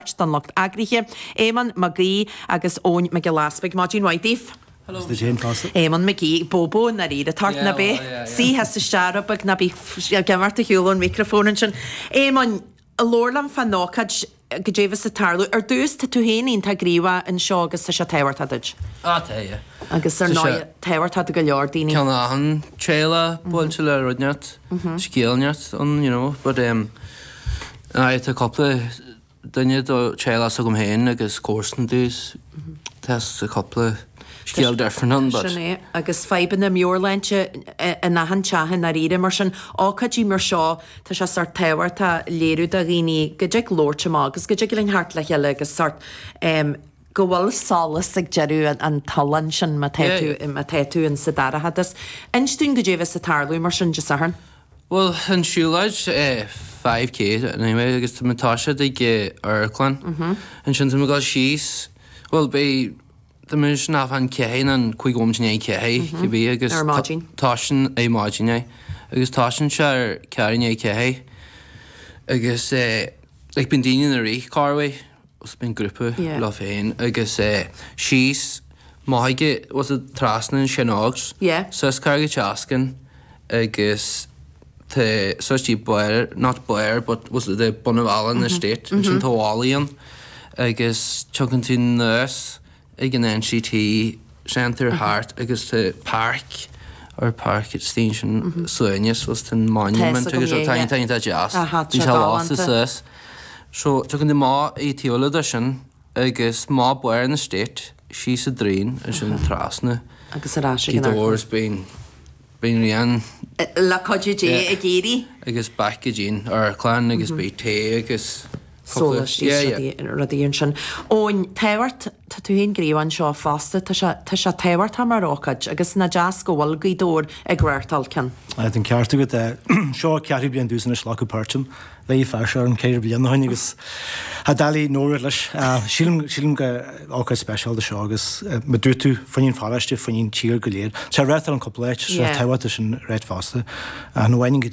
Don Locht Agriche, Eamon McGee, agus Owen McGillaspig, Martin Whiteif. Hello, Mr. Jane Foster. Eamon McGee, Bobo, na read a tart na be. See, has to share up, na be, gemart a hule on microphone and shun. Eamon, a lorlam fan knockage, Gajavis a tarlu, or doos to Tuhane in Tagriwa and Shogus to Shatawart hadage. Tell you. Agus er no Tawart had a gallardini. Canahan, Trailer, Bolchilla, Rudnut, Skilnut, you know, but I had a couple of Dunne do Trailer so come hen, agus Corsten doos. Test a couple of Skill different, but agus fibe in the muirlanche in a hanchahan na ride marsin ácadí mar seo tá sé sort Tawart a léirú a rini gajig lorcha agus gajig ling hart le hele agus sort gowal salas ag jeru an talan sin matetu in Sadara hadas instún gajevis a tarlu marsin jasahan. Well, in Shulage 5k anyway agus to Matasha they get Erklan and sin to go she's well be the mission of an Kehin and Quigomjine Kehi to be agus Tashin a margine agus Tashin share carrying a Kehi agus like been dealing the Reich Carway was been group love hin agus she's Mahige was a Trasnan Shenogs so it's Cargage asking agus the such Boyer not Boyer but was the Bonneval in the state and Tawalian agus Chuckentin nurse again NCT Center Heart agus the park or park at station Suenis was the monument agus a tiny jazz these how lost is this so took in the ma etiola edition agus ma boy in the state she's a dream is in Trasna agus a rash doors been rian la codje agiri agus back again or clan agus BT agus Solar radiation. On Tawart Tatuhin Griwan Shaw Foster Tasha Tawart Hamarokaj, agus na Jasko Walgi door a Gwertalkan. I think Carter with Shaw Caribbean doing a schlock of Perchum, Lay Fasher and Caribbean Honigus Hadali Norlish, Shilling Oka special the Shogus, Madrutu, Funin Forest, Funin Cheer Gullier, Charretha and Couplet, Tawatish and Red Foster, and winning